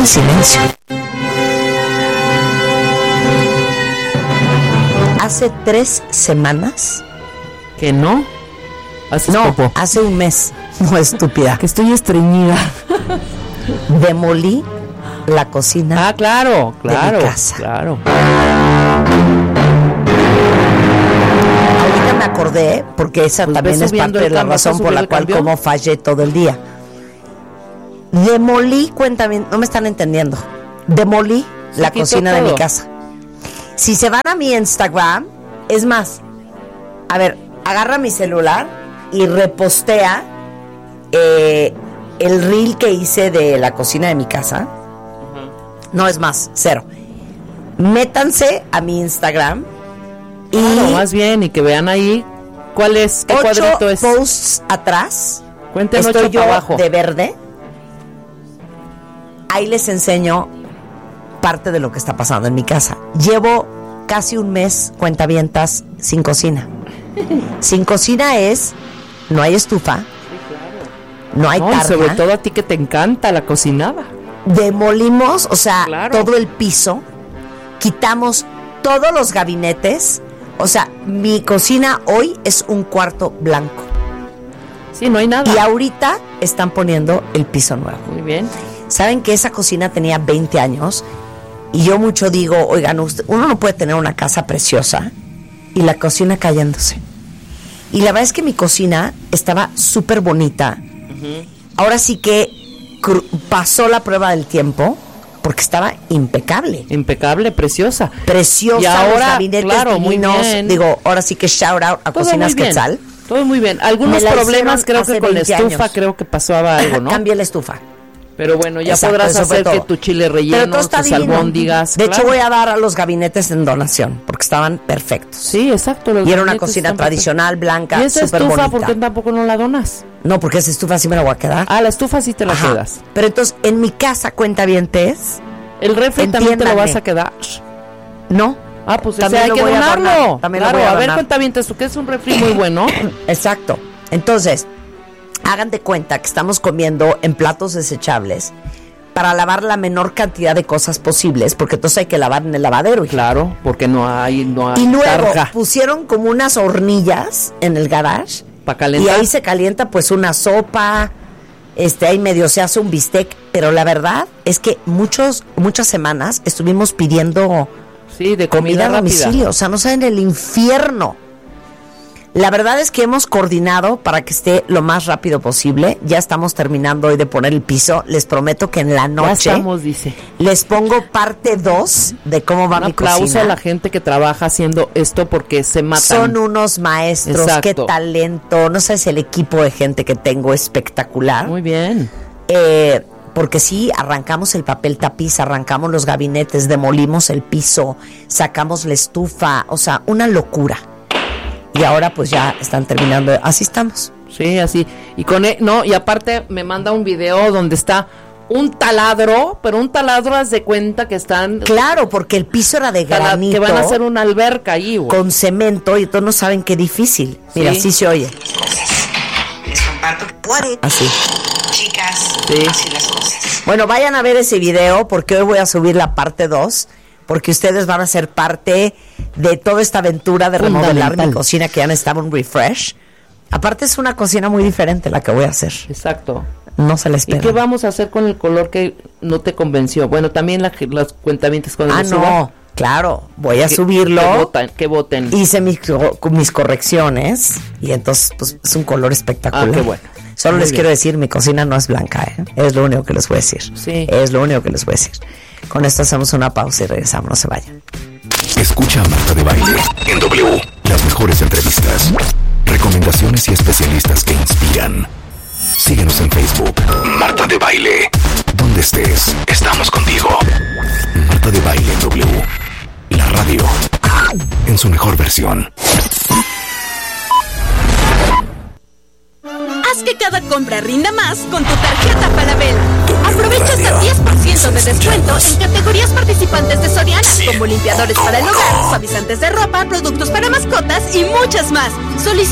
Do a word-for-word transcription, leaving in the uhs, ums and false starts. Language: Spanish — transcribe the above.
el silencio. Hace tres semanas. ¿Que no? ¿Haces no, popo? Hace un mes. No, estúpida. Que estoy estreñida. Demolí la cocina. Ah, claro, claro. De mi casa. Claro. Ahorita me acordé, porque esa pues también es parte de la razón por la cual como fallé todo el día. Demolí, cuéntame, no me están entendiendo. Demolí la cocina de mi casa. Si se van a mi Instagram, es más, a ver, agarra mi celular y repostea eh, el reel que hice de la cocina de mi casa. Uh-huh. No, es más, cero. Métanse a mi Instagram y claro, más bien, y que vean ahí cuál es, qué cuadrito es. Ocho posts atrás. Cuenten estoy ocho yo abajo. De verde. Ahí les enseño parte de lo que está pasando en mi casa. Llevo casi un mes, cuentavientas, sin cocina. Sin cocina es, no hay estufa, sí, claro. No hay no, tarja. Sobre todo a ti que te encanta la cocinada. Demolimos, o sea, claro. todo el piso, quitamos todos los gabinetes, o sea, mi cocina hoy es un cuarto blanco. Sí, no hay nada. Y ahorita están poniendo el piso nuevo. Muy bien. Saben que esa cocina tenía veinte años y yo mucho digo, oigan, uno no puede tener una casa preciosa y la cocina cayéndose. Y la verdad es que mi cocina estaba súper bonita. Uh-huh. Ahora sí que cru- pasó la prueba del tiempo porque estaba impecable. Impecable, preciosa. Preciosa, y ahora, los gabinetes claro, divinos. muy bien. Digo, ahora sí que shout out a todo Cocinas Quetzal. Todo muy bien. Algunos problemas creo que con la estufa años. Creo que pasaba algo, ¿no? Cambié la estufa. Pero bueno, ya Exacto, podrás hacer que tu chile relleno, tus albóndigas. De claro. hecho, voy a dar a los gabinetes en donación, porque estaban perfectos. Sí, exacto. Y era una cocina tradicional, blanca, ¿y esa súper estufa bonita. por qué tampoco no la donas? No, porque esa estufa sí me la voy a quedar. Ah, la estufa sí te la Ajá. quedas. Pero entonces, en mi casa, cuentavientes, ¿el refri también te lo vas a quedar? No. Ah, pues también ese hay que donarlo. Donar. También claro, lo voy a, a ver, donar. cuentavientes, tú que es un refri muy bueno. Exacto. Entonces, hagan de cuenta que estamos comiendo en platos desechables para lavar la menor cantidad de cosas posibles, porque entonces hay que lavar en el lavadero. Claro, porque no hay, no hay Y luego tarja. Pusieron como unas hornillas en el garage. Para calentar. Y ahí se calienta pues una sopa, este, ahí medio se hace un bistec, pero la verdad es que muchos, muchas semanas estuvimos pidiendo sí, de comida, comida a domicilio, o sea, no saben el infierno. La verdad es que hemos coordinado para que esté lo más rápido posible. Ya estamos terminando hoy de poner el piso. Les prometo que en la noche ya estamos, dice. les pongo parte dos de cómo va un mi cocina. Un aplauso a la gente que trabaja haciendo esto porque se matan. Son unos maestros, exacto. Qué talento. No sabes el equipo de gente que tengo espectacular. Muy bien. Eh, porque sí, arrancamos el papel tapiz, arrancamos los gabinetes, demolimos el piso, sacamos la estufa, o sea, una locura. Y ahora pues ya están terminando, así estamos. Sí, así. Y con e- no, y aparte me manda un video donde está un taladro, pero un taladro haz de cuenta que están claro, porque el piso era de tala- granito, que van a hacer una alberca ahí, güey. Con cemento, y todos no saben qué difícil. Mira, sí. así se oye. Les comparto que puede. Así. Chicas, sí. así las cosas. Bueno, vayan a ver ese video porque hoy voy a subir la parte dos, porque ustedes van a ser parte de toda esta aventura de remodelar mi cocina, que ya necesitaba un refresh. Aparte es una cocina muy diferente la que voy a hacer. Exacto. No se la espera. ¿Y qué vamos a hacer con el color que no te convenció? Bueno, también la, las cuentavientes cuando Ah, lo no, suba, claro, voy a que, subirlo. Que voten, que voten. Hice mis, mis correcciones y entonces pues es un color espectacular. Ah, qué bueno. Solo Muy les bien. quiero decir, mi cocina no es blanca, ¿eh? Es lo único que les voy a decir. Sí. Es lo único que les voy a decir. Con esto hacemos una pausa y regresamos, no se vayan. Escucha a Marta de Baile en W. Las mejores entrevistas, recomendaciones y especialistas que inspiran. Síguenos en Facebook, Marta de Baile. Donde estés, estamos contigo. Marta de Baile en W. La radio en su mejor versión. Haz que cada compra rinda más con tu tarjeta Falabella. Aprovecha hasta diez por ciento de descuento en categorías participantes de Soriana, como limpiadores para el hogar, suavizantes de ropa, productos para mascotas y muchas más. Solicita